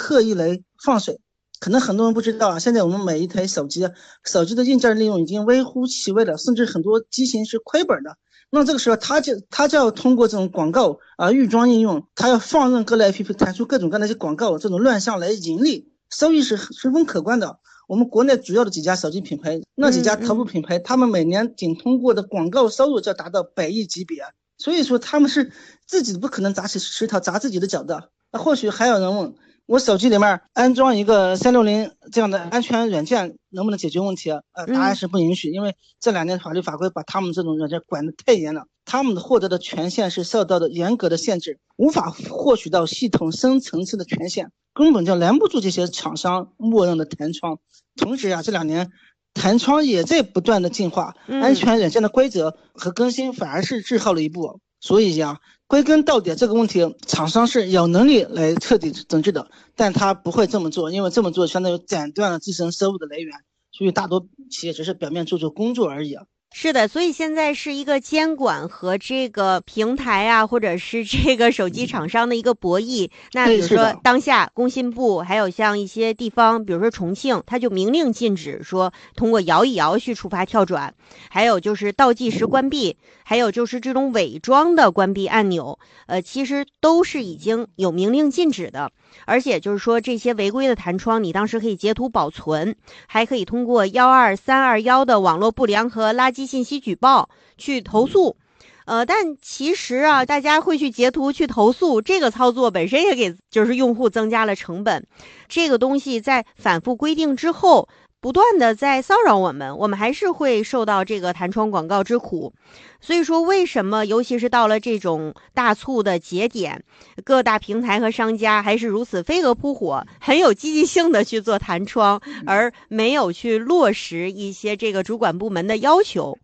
刻意来放水。可能很多人不知道啊，现在我们每一台手机的硬件利用已经微乎其微了，甚至很多机型是亏本的。那这个时候他就要通过这种广告预装应用，他要放任各类 APP 弹出各种各样的一些广告，这种乱象来盈利，收益是十分可观的。我们国内主要的几家手机品牌，那几家头部品牌，他们每年仅通过的广告收入就要达到100亿级别，所以说他们是自己不可能砸起石头砸自己的脚的。或许还有人问，我手机里面安装一个360这样的安全软件能不能解决问题答案是不允许，因为这2年法律法规把他们这种软件管得太严了，他们获得的权限是受到的严格的限制，无法获取到系统深层次的权限，根本就拦不住这些厂商默认的弹窗。同时这2年弹窗也在不断的进化，安全软件的规则和更新反而是滞后了一步。所以归根到底这个问题，厂商是有能力来彻底整治的，但他不会这么做，因为这么做相当于斩断了自身收入的来源，所以大多企业只是表面做做工作而已。 是的，所以现在是一个监管和这个平台啊，或者是这个手机厂商的一个博弈。那比如说当下工信部还有像一些地方，比如说重庆，它就明令禁止说通过摇一摇去触发跳转，还有就是倒计时关闭，还有就是这种伪装的关闭按钮，其实都是已经有明令禁止的。而且就是说这些违规的弹窗，你当时可以截图保存，还可以通过12321的网络不良和垃圾信息举报去投诉。但其实大家会去截图去投诉，这个操作本身也给就是用户增加了成本。这个东西在反复规定之后，不断的在骚扰我们还是会受到这个弹窗广告之苦。所以说为什么尤其是到了这种大促的节点，各大平台和商家还是如此飞蛾扑火，很有积极性的去做弹窗，而没有去落实一些这个主管部门的要求。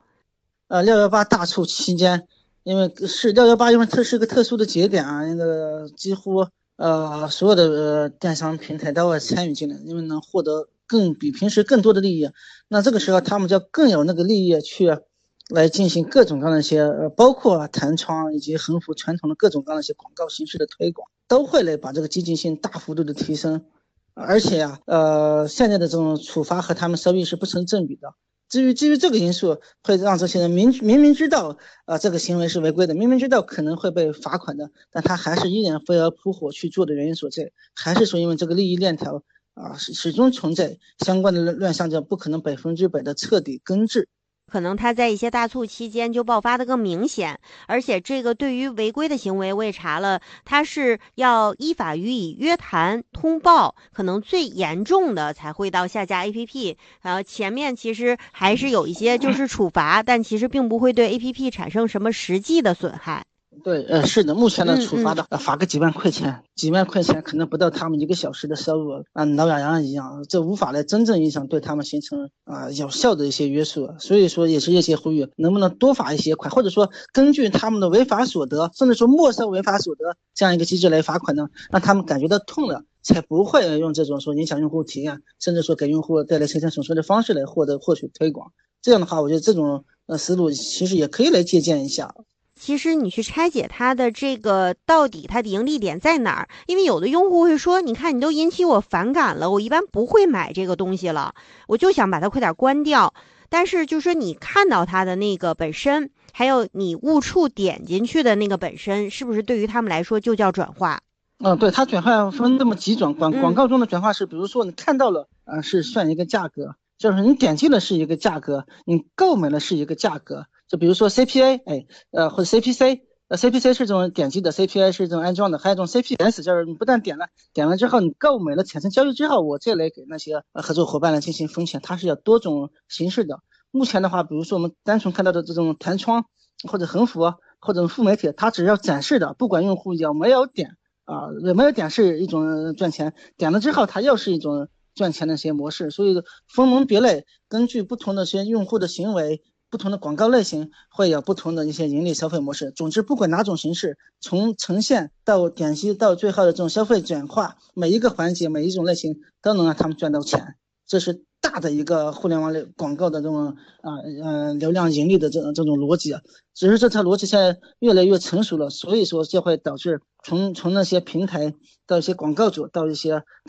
618大促期间，因为是618，因为它是个特殊的节点那个几乎所有的电商平台都会参与进来，因为能获得比平时更多的利益。那这个时候他们就更有那个利益去来进行各种各样的一些包括弹窗以及横幅传统的各种各样的一些广告形式的推广，都会来把这个积极性大幅度的提升。而且现在的这种处罚和他们收益是不成正比的。至于这个因素，会让这些人明明知道这个行为是违规的，明明知道可能会被罚款的，但他还是依然飞蛾扑火去做的原因所在，还是说因为这个利益链条始终存在，相关的乱象就不可能100%的彻底根治。 可能它在一些大促期间就爆发的更明显，而且这个对于违规的行为我也查了，它是要依法予以约谈通报，可能最严重的才会到下架 APP， 前面其实还是有一些就是处罚，但其实并不会对 APP 产生什么实际的损害。 对，是的，目前的处罚的罚个几万块钱，几万块钱可能不到他们1个小时的收入挠痒痒一样，这无法来真正意义上对他们形成有效的一些约束。所以说也是业界呼吁，能不能多罚一些款，或者说根据他们的违法所得，甚至说没收违法所得这样一个机制来罚款呢，让他们感觉到痛了，才不会用这种说影响用户体验，甚至说给用户带来财产损失的方式来获取推广。这样的话，我觉得这种思路其实也可以来借鉴一下。 其实你去拆解它的这个到底它的盈利点在哪儿，因为有的用户会说，你看你都引起我反感了，我一般不会买这个东西了，我就想把它快点关掉。但是就是说你看到它的那个本身，还有你误触点进去的那个本身，是不是对于他们来说就叫转化？ 对，它转化分这么几种，广告中的转化是比如说你看到了是算一个价格，就是你点击了是一个价格，你购买了是一个价格。就比如说 CPA 或者 CPC，CPC 是这种点击的， CPI 是这种安装的，还有一种 CPS， 就是你不但点了之后你购买了产生交易之后，我再来给那些合作伙伴来进行分钱，它是有多种形式的。目前的话，比如说我们单纯看到的这种弹窗或者横幅或者副媒体，它只要展示的，不管用户有没有点有没有点是一种赚钱，点了之后它又是一种赚钱的一些模式。所以分门别类，根据不同的些用户的行为，不同的广告类型会有不同的一些盈利消费模式。总之不管哪种形式，从呈现到点击到最后的这种消费转化，每一个环节每一种类型都能让他们赚到钱，这是大的一个互联网广告的这种流量盈利的这种逻辑。只是这套逻辑现在越来越成熟了，所以说就会导致从那些平台到一些广告主到一些